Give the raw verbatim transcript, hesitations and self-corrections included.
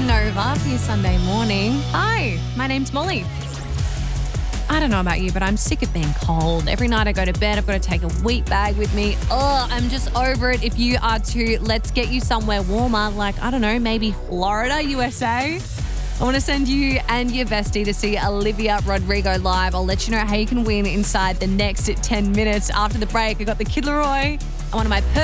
Nova for your Sunday morning. Hi, my name's Molly. I don't know about you, but I'm sick of being cold. Every night I go to bed, I've got to take a wheat bag with me. Ugh, I'm just over it. If you are too, let's get you somewhere warmer, like, I don't know, maybe Florida, U S A. I want to send you and your bestie to see Olivia Rodrigo live. I'll let you know how you can win inside the next ten minutes. After the break, I got the Kid Laroi and one of my personal